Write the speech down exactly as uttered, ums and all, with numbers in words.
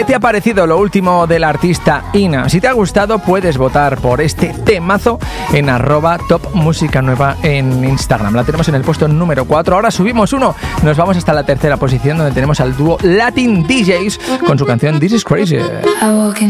¿Qué te ha parecido lo último del artista Ina? Si te ha gustado, puedes votar por este temazo en arroba top música nueva en Instagram. La tenemos en el puesto número cuatro. Ahora subimos uno. Nos vamos hasta la tercera posición, donde tenemos al dúo Latin D Js con su canción This Is Crazy.